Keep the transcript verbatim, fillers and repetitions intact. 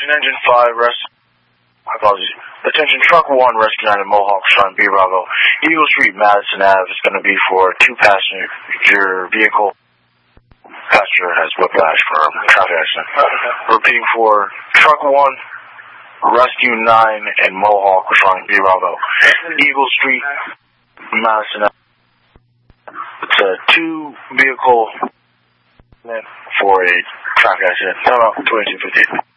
Attention Engine five, rest... Apologies. Attention Truck one, Rescue nine, Mohawk, Sean B. Bravo. Eagle Street, Madison Avenue is going to be for two passenger vehicle. Passenger has whiplash from traffic accident. Repeating for Truck one, Rescue nine, and Mohawk, Sean B. Bravo. Eagle Street, Madison Avenue. It's a two vehicle for a traffic accident. No, no, twenty-two fifty.